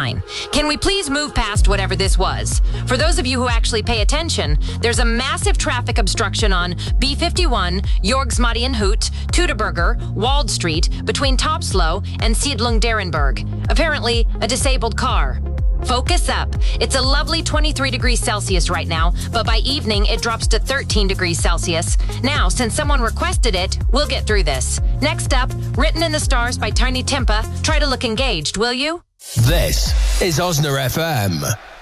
sign. Can we please move past whatever this was? For those of you who actually pay attention, there's a massive traffic obstruction on B51, Jorgsmadienhout, Teutoburger, Wald Street, between Topslow and Siedlung Derenberg. Apparently, a disabled car. Focus up. It's a lovely 23 degrees Celsius right now, but by evening it drops to 13 degrees Celsius. Now, since someone requested it, we'll get through this. Next up, Written in the Stars by Tiny Timpa. Try to look engaged, will you? This is Osna FM.